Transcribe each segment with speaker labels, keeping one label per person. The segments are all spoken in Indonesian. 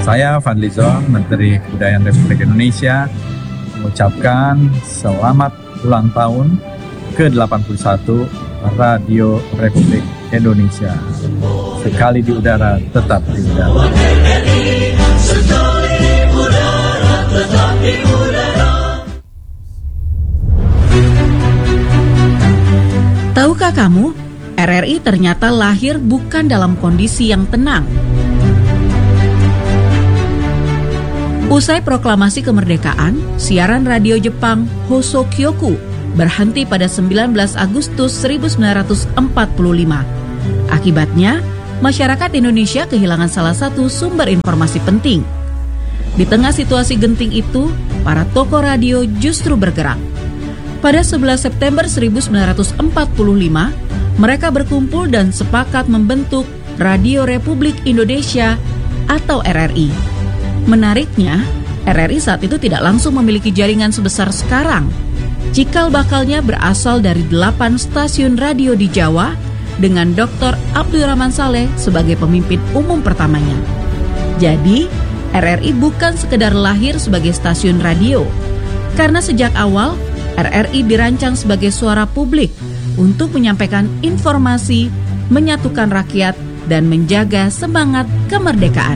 Speaker 1: Saya Fadli Zon, Menteri Kebudayaan Republik Indonesia, mengucapkan selamat ulang tahun ke-81 Radio Republik Indonesia. Sekali di udara, tetap di udara.
Speaker 2: Tahukah kamu, RRI ternyata lahir bukan dalam kondisi yang tenang. Usai proklamasi kemerdekaan, siaran radio Jepang Hoso Kyoku berhenti pada 19 Agustus 1945. Akibatnya, masyarakat Indonesia kehilangan salah satu sumber informasi penting. Di tengah situasi genting itu, para tokoh radio justru bergerak. Pada 11 September 1945, mereka berkumpul dan sepakat membentuk Radio Republik Indonesia atau RRI. Menariknya, RRI saat itu tidak langsung memiliki jaringan sebesar sekarang. Cikal bakalnya berasal dari 8 stasiun radio di Jawa dengan Dr. Abdurrahman Saleh sebagai pemimpin umum pertamanya. Jadi, RRI bukan sekedar lahir sebagai stasiun radio, karena sejak awal RRI dirancang sebagai suara publik untuk menyampaikan informasi, menyatukan rakyat, dan menjaga semangat kemerdekaan.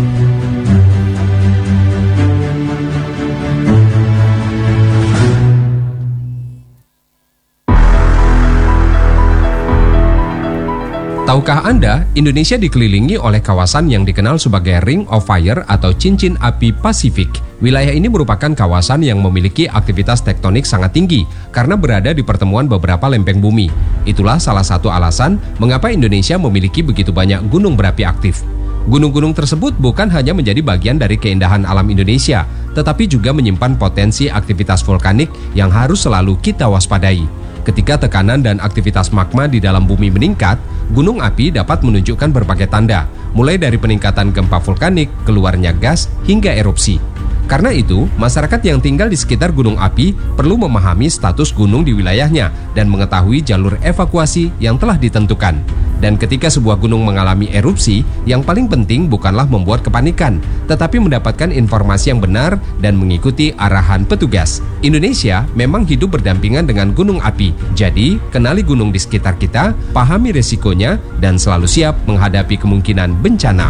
Speaker 3: Tahukah Anda, Indonesia dikelilingi oleh kawasan yang dikenal sebagai Ring of Fire atau cincin api Pasifik. Wilayah ini merupakan kawasan yang memiliki aktivitas tektonik sangat tinggi karena berada di pertemuan beberapa lempeng bumi. Itulah salah satu alasan mengapa Indonesia memiliki begitu banyak gunung berapi aktif. Gunung-gunung tersebut bukan hanya menjadi bagian dari keindahan alam Indonesia, tetapi juga menyimpan potensi aktivitas vulkanik yang harus selalu kita waspadai. Ketika tekanan dan aktivitas magma di dalam bumi meningkat, gunung api dapat menunjukkan berbagai tanda, mulai dari peningkatan gempa vulkanik, keluarnya gas, hingga erupsi. Karena itu, masyarakat yang tinggal di sekitar gunung api perlu memahami status gunung di wilayahnya dan mengetahui jalur evakuasi yang telah ditentukan. Dan ketika sebuah gunung mengalami erupsi, yang paling penting bukanlah membuat kepanikan, tetapi mendapatkan informasi yang benar dan mengikuti arahan petugas. Indonesia memang hidup berdampingan dengan gunung api, jadi kenali gunung di sekitar kita, pahami resikonya, dan selalu siap menghadapi kemungkinan bencana.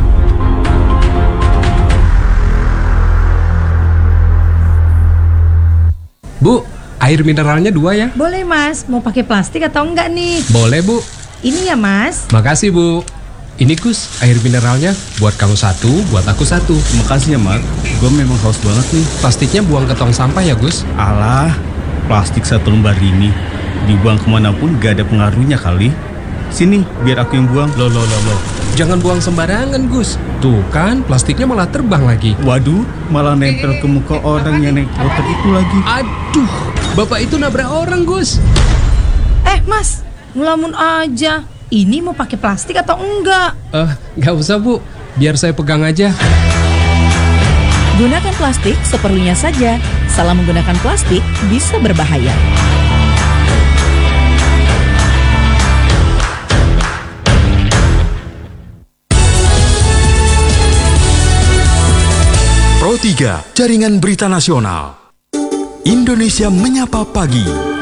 Speaker 3: Bu, air mineralnya 2 ya?
Speaker 4: Boleh Mas, mau pakai plastik atau enggak nih?
Speaker 3: Boleh Bu.
Speaker 4: Ini ya Mas.
Speaker 3: Makasih Bu. Ini Gus, air mineralnya buat kamu 1, buat aku 1.
Speaker 5: Makasih ya Mak, gue memang haus banget nih.
Speaker 3: Plastiknya buang ke tong sampah ya Gus?
Speaker 5: Alah, plastik 1 lembar ini dibuang kemanapun gak ada pengaruhnya kali. Sini, biar aku yang buang.
Speaker 3: Loh. Jangan buang sembarangan Gus. Tuh kan, plastiknya malah terbang lagi.
Speaker 5: Waduh, malah nempel ke muka orang yang naik motor itu lagi.
Speaker 3: Aduh, Bapak itu nabrak orang Gus.
Speaker 4: Mas, ngelamun aja. Ini mau pakai plastik atau enggak?
Speaker 3: Nggak usah Bu, biar saya pegang aja.
Speaker 2: Gunakan plastik seperlunya saja. Salah menggunakan plastik bisa berbahaya.
Speaker 6: Pro 3, Jaringan Berita Nasional. Indonesia Menyapa Pagi.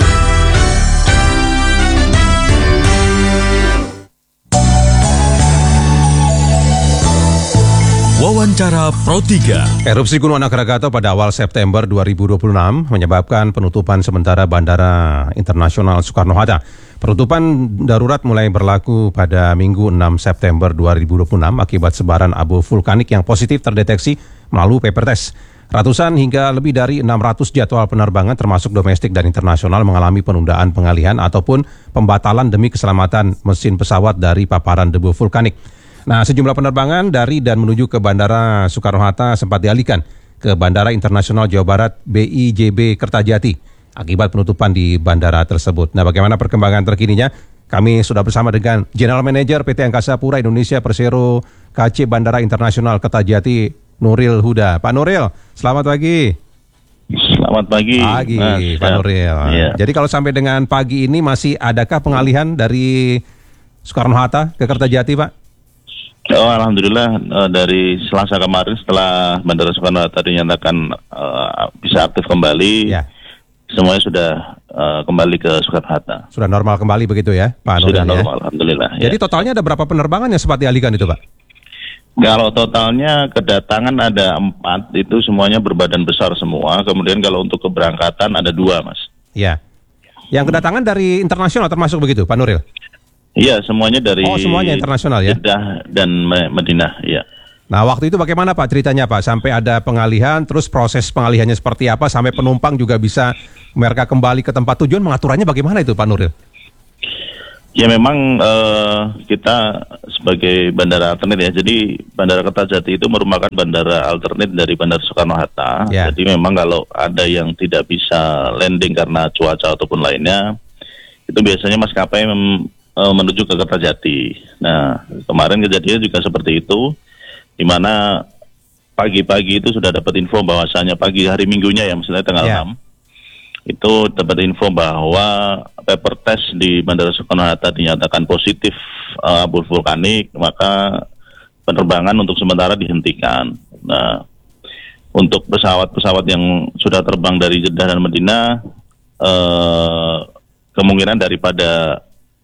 Speaker 6: Wawancara Pro 3.
Speaker 7: Erupsi Gunung Anak Rakatau pada awal September 2026 menyebabkan penutupan sementara Bandara Internasional Soekarno-Hatta. Penutupan darurat mulai berlaku pada Minggu 6 September 2026 akibat sebaran abu vulkanik yang positif terdeteksi melalui paper test. Ratusan hingga lebih dari 600 jadwal penerbangan termasuk domestik dan internasional mengalami penundaan pengalihan ataupun pembatalan demi keselamatan mesin pesawat dari paparan debu vulkanik. Nah, sejumlah penerbangan dari dan menuju ke Bandara Soekarno-Hatta sempat dialihkan ke Bandara Internasional Jawa Barat BIJB Kertajati akibat penutupan di bandara tersebut. Nah, bagaimana perkembangan terkininya? Kami sudah bersama dengan General Manager PT Angkasa Pura Indonesia Persero KC Bandara Internasional Kertajati, Nuril Huda. Pak Nuril, selamat pagi.
Speaker 8: Selamat pagi.
Speaker 7: Pagi, Pak Nuril. Ya. Jadi kalau sampai dengan pagi ini masih adakah pengalihan dari Soekarno-Hatta ke Kertajati, Pak?
Speaker 8: Oh, alhamdulillah dari Selasa kemarin setelah Bandara Soekarno-Hatta dinyatakan bisa aktif kembali,
Speaker 7: Ya.
Speaker 8: semuanya sudah kembali ke Soekarno-Hatta.
Speaker 7: Sudah normal kembali begitu ya, Pak Nuril
Speaker 8: Sudah
Speaker 7: ya?
Speaker 8: normal, alhamdulillah.
Speaker 7: Jadi
Speaker 8: Ya.
Speaker 7: totalnya ada berapa penerbangan yang sempat dialihkan itu, Pak?
Speaker 8: Kalau totalnya kedatangan ada 4, itu semuanya berbadan besar semua. Kemudian kalau untuk keberangkatan ada 2, Mas.
Speaker 7: Ya. Yang kedatangan dari internasional termasuk begitu, Pak Nuril?
Speaker 8: Iya, semuanya dari
Speaker 7: Oh, semuanya internasional ya?
Speaker 8: Jeddah dan Madinah, ya.
Speaker 7: Nah, waktu itu bagaimana Pak ceritanya Pak? Sampai ada pengalihan, terus proses pengalihannya seperti apa, sampai penumpang juga bisa mereka kembali ke tempat tujuan, mengaturannya bagaimana itu Pak Nuril?
Speaker 8: Ya memang kita sebagai bandara alternate ya, jadi Bandara Kertajati itu merupakan bandara alternate dari Bandara Soekarno-Hatta.
Speaker 7: Ya.
Speaker 8: Jadi memang kalau ada yang tidak bisa landing karena cuaca ataupun lainnya, itu biasanya maskapai menuju ke Kertajati. Nah, kemarin kejadiannya juga seperti itu, di mana pagi-pagi itu sudah dapat info bahwasanya pagi hari Minggunya ya, misalnya tanggal
Speaker 7: Ya.
Speaker 8: 6, itu dapat info bahwa paper test di Bandara Soekarno-Hatta dinyatakan positif abu vulkanik, maka penerbangan untuk sementara dihentikan. Nah, untuk pesawat-pesawat yang sudah terbang dari Jeddah dan Madinah, kemungkinan daripada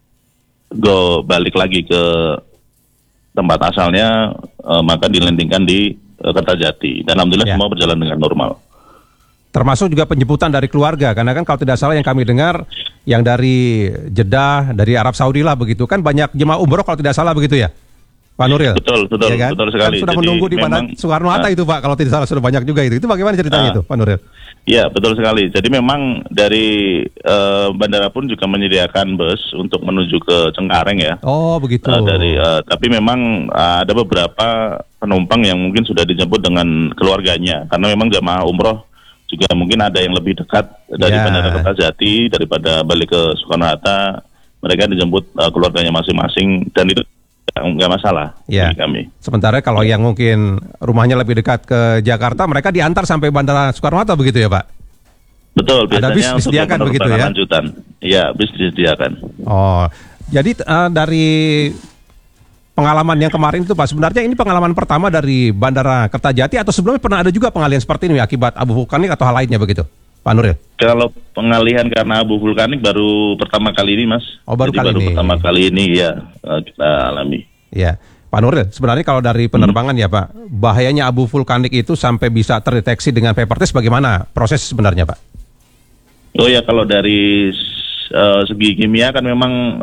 Speaker 8: balik lagi ke tempat asalnya, maka dilandingkan di Kertajati. Dan alhamdulillah
Speaker 7: Ya.
Speaker 8: semua berjalan dengan normal.
Speaker 7: Termasuk juga penjemputan dari keluarga, karena kan kalau tidak salah yang kami dengar, yang dari Jeddah, dari Arab Saudi lah begitu, kan banyak jemaah umroh kalau tidak salah begitu ya, Pak Nuril?
Speaker 8: Betul,
Speaker 7: Ya kan?
Speaker 8: betul sekali.
Speaker 7: Kan sudah
Speaker 8: Jadi
Speaker 7: menunggu di Bandara
Speaker 8: memang,
Speaker 7: Soekarno-Hatta itu Pak, kalau tidak salah sudah banyak juga itu. Itu bagaimana ceritanya itu Pak Nuril?
Speaker 8: Ya, betul sekali. Jadi memang dari bandara pun juga menyediakan bus untuk menuju ke Cengkareng ya.
Speaker 7: Oh begitu.
Speaker 8: Tapi memang ada beberapa penumpang yang mungkin sudah dijemput dengan keluarganya, karena memang jamaah umroh juga mungkin ada yang lebih dekat dari
Speaker 7: Ya.
Speaker 8: Bandara Kertajati daripada balik ke Soekarno-Hatta. Mereka dijemput keluarganya masing-masing, dan itu nggak masalah
Speaker 7: Ya.
Speaker 8: bagi kami.
Speaker 7: Sementara kalau yang mungkin rumahnya lebih dekat ke Jakarta, mereka diantar sampai Bandara Soekarno-Hatta begitu ya Pak?
Speaker 8: Betul,
Speaker 7: Ada
Speaker 8: biasanya
Speaker 7: bis
Speaker 8: untuk
Speaker 7: disediakan
Speaker 8: yang
Speaker 7: begitu ya?
Speaker 8: penerbangan lanjutan. Iya, bis disediakan.
Speaker 7: Oh, jadi dari pengalaman yang kemarin itu Pak, sebenarnya ini pengalaman pertama dari Bandara Kertajati atau sebelumnya pernah ada juga pengalihan seperti ini akibat abu vulkanik atau hal lainnya begitu, Pak Nuril?
Speaker 8: Kalau pengalihan karena abu vulkanik baru pertama kali ini, Mas.
Speaker 7: Oh, baru
Speaker 8: Jadi
Speaker 7: kali ini.
Speaker 8: pertama kali ini ya kita alami.
Speaker 7: Ya, Pak Nuril, sebenarnya kalau dari penerbangan ya Pak, bahayanya abu vulkanik itu sampai bisa terdeteksi dengan paper test bagaimana proses sebenarnya Pak?
Speaker 8: Oh ya, kalau dari segi kimia kan memang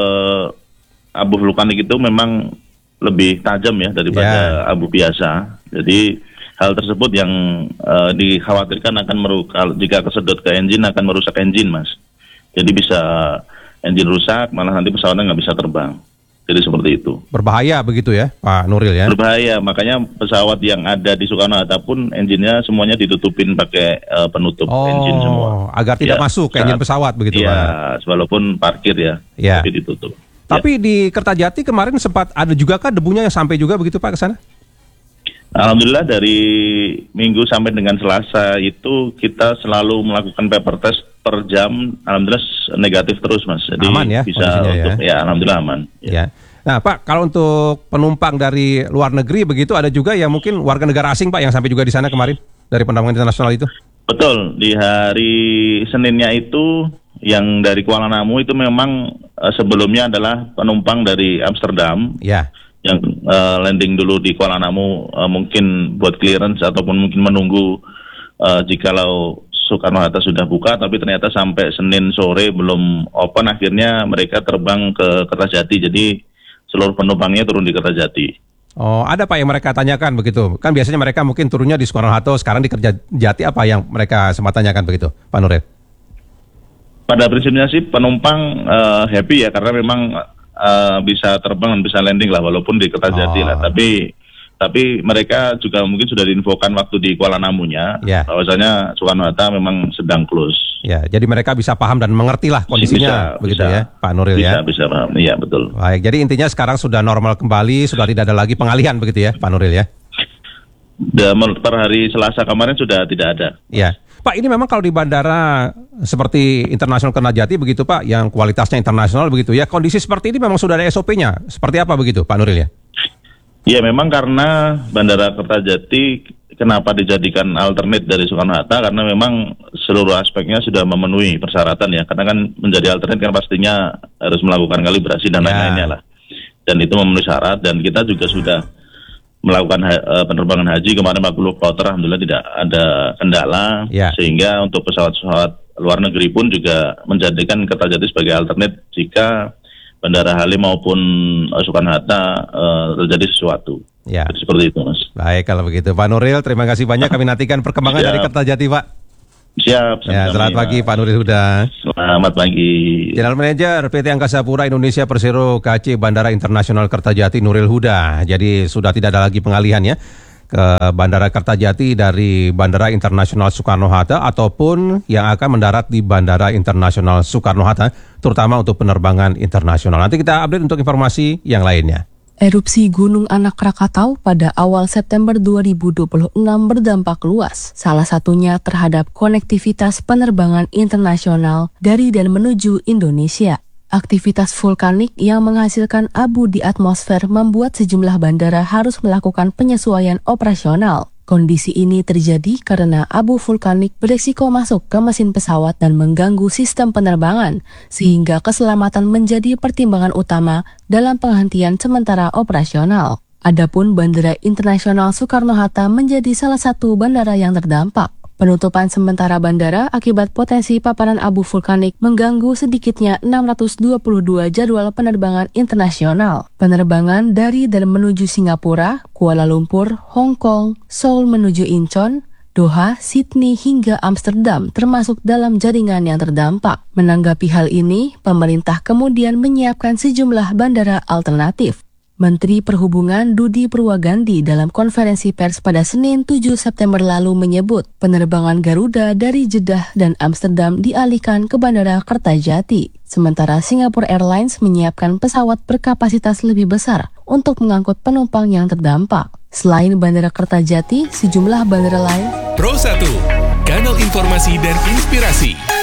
Speaker 8: abu vulkanik itu memang lebih tajam ya daripada abu biasa. Jadi hal tersebut yang dikhawatirkan akan jika kesedot ke engine akan merusak engine, Mas. Jadi bisa engine rusak, malah nanti pesawatnya nggak bisa terbang. Jadi seperti itu.
Speaker 7: Berbahaya begitu ya, Pak Nuril ya?
Speaker 8: Berbahaya, makanya pesawat yang ada di Soekarno-Hatta pun engine-nya semuanya ditutupin pakai penutup engine semua.
Speaker 7: Agar tidak masuk ke engine pesawat begitu Pak?
Speaker 8: Iya, walaupun parkir ya,
Speaker 7: Ya.
Speaker 8: tapi ditutup.
Speaker 7: Tapi di Kertajati kemarin sempat ada juga kah debunya yang sampai juga begitu Pak ke sana?
Speaker 8: Alhamdulillah dari Minggu sampai dengan Selasa itu kita selalu melakukan paper test per jam. Alhamdulillah negatif terus, Mas. Jadi
Speaker 7: aman ya,
Speaker 8: bisa
Speaker 7: kondisinya
Speaker 8: untuk ya alhamdulillah aman.
Speaker 7: Ya. Nah Pak, kalau untuk penumpang dari luar negeri begitu ada juga yang mungkin warga negara asing Pak yang sampai juga di sana kemarin dari penerbangan internasional itu?
Speaker 8: Betul, di hari Seninnya itu yang dari Kuala Namu itu memang sebelumnya adalah penumpang dari Amsterdam.
Speaker 7: Ya.
Speaker 8: Yang landing dulu di Kuala Namu mungkin buat clearance ataupun mungkin menunggu jikalau Soekarno-Hatta sudah buka, tapi ternyata sampai Senin sore belum open, akhirnya mereka terbang ke Kertajati, jadi seluruh penumpangnya turun di Kertajati.
Speaker 7: Oh, ada Pak yang mereka tanyakan begitu? Kan biasanya mereka mungkin turunnya di Soekarno-Hatta, sekarang di Kertajati, apa yang mereka sempat tanyakan begitu, Pak Nuril?
Speaker 8: Pada prinsipnya sih penumpang happy ya, karena memang bisa terbang dan bisa landing lah, walaupun di Kertajati lah. Tapi mereka juga mungkin sudah diinfokan waktu di Kuala Namunya, bahwasanya Soekarno-Hatta memang sedang close.
Speaker 7: Ya, jadi mereka bisa paham dan mengerti lah kondisinya, begitu ya, Pak Nuril ya?
Speaker 8: Bisa paham, iya betul.
Speaker 7: Baik, jadi intinya sekarang sudah normal kembali, sudah tidak ada lagi pengalihan begitu ya, Pak Nuril ya?
Speaker 8: Per hari Selasa kemarin sudah tidak ada.
Speaker 7: Ya, Pak, ini memang kalau di bandara seperti Internasional Kertajati begitu Pak, yang kualitasnya internasional begitu ya, kondisi seperti ini memang sudah ada SOP-nya, seperti apa begitu Pak Nuril ya?
Speaker 8: Ya memang karena Bandara Kertajati kenapa dijadikan alternate dari Soekarno-Hatta, karena memang seluruh aspeknya sudah memenuhi persyaratan ya. Karena kan menjadi alternate kan pastinya harus melakukan kalibrasi dan lain-lainnya lah. Dan itu memenuhi syarat, dan kita juga sudah melakukan penerbangan haji kemarin 40 kloter, alhamdulillah tidak ada kendala. Sehingga untuk pesawat-pesawat luar negeri pun juga menjadikan Kertajati sebagai alternate jika Bandara Halim maupun Soekarno-Hatta terjadi sesuatu. Seperti itu, Mas.
Speaker 7: Baik, kalau begitu Pak Nuril, terima kasih banyak. Kami nantikan perkembangan dari Kertajati, Pak.
Speaker 8: Siap.
Speaker 7: Selamat pagi Pak Nuril Huda.
Speaker 8: Selamat pagi.
Speaker 7: General Manager PT Angkasa Pura Indonesia Persero KC Bandara Internasional Kertajati Nuril Huda. Jadi sudah tidak ada lagi pengalihan ya ke Bandara Kertajati dari Bandara Internasional Soekarno-Hatta ataupun yang akan mendarat di Bandara Internasional Soekarno-Hatta, terutama untuk penerbangan internasional. Nanti kita update untuk informasi yang lainnya.
Speaker 9: Erupsi Gunung Anak Krakatau pada awal September 2026 berdampak luas, salah satunya terhadap konektivitas penerbangan internasional dari dan menuju Indonesia. Aktivitas vulkanik yang menghasilkan abu di atmosfer membuat sejumlah bandara harus melakukan penyesuaian operasional. Kondisi ini terjadi karena abu vulkanik beresiko masuk ke mesin pesawat dan mengganggu sistem penerbangan, sehingga keselamatan menjadi pertimbangan utama dalam penghentian sementara operasional. Adapun Bandara Internasional Soekarno-Hatta menjadi salah satu bandara yang terdampak. Penutupan sementara bandara akibat potensi paparan abu vulkanik mengganggu sedikitnya 622 jadwal penerbangan internasional. Penerbangan dari dan menuju Singapura, Kuala Lumpur, Hong Kong, Seoul menuju Incheon, Doha, Sydney hingga Amsterdam termasuk dalam jaringan yang terdampak. Menanggapi hal ini, pemerintah kemudian menyiapkan sejumlah bandara alternatif. Menteri Perhubungan Budi Purwagandi dalam konferensi pers pada Senin 7 September lalu menyebut penerbangan Garuda dari Jeddah dan Amsterdam dialihkan ke Bandara Kertajati. Sementara Singapore Airlines menyiapkan pesawat berkapasitas lebih besar untuk mengangkut penumpang yang terdampak. Selain Bandara Kertajati, sejumlah bandara lain.
Speaker 6: Pro 1, kanal informasi dan inspirasi.